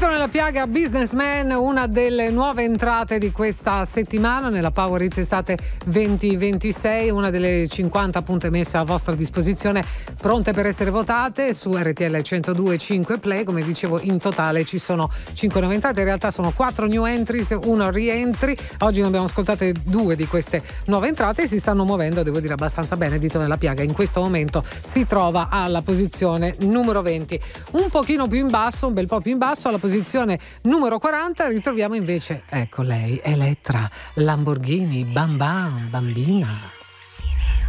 Dito nella piaga, Businessman, una delle nuove entrate di questa settimana nella Power Hits Estate 2026, una delle 50 punte messe a vostra disposizione, pronte per essere votate su RTL 102.5 Play. Come dicevo, in totale ci sono 5 nuove entrate, in realtà sono 4 new entries, 1 rientry. Oggi ne abbiamo ascoltate 2 di queste nuove entrate e si stanno muovendo, devo dire, abbastanza bene. Dito nella piaga in questo momento si trova alla posizione numero 20, un pochino più in basso, un bel po' più in basso, alla posizione numero 40 ritroviamo invece, ecco lei, Elettra Lamborghini Bam Bam Bambina.